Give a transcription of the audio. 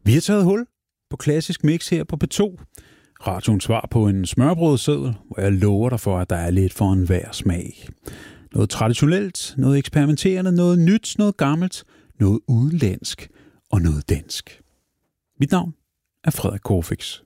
Vi har taget hul på Klassisk Mix her på P2. Radioens svar på en smørbrødseddel, hvor jeg lover dig for, at der er lidt for enhver smag. Noget traditionelt, noget eksperimenterende, noget nyt, noget gammelt, noget udenlandsk og noget dansk. Mit navn er Frederik Corfix.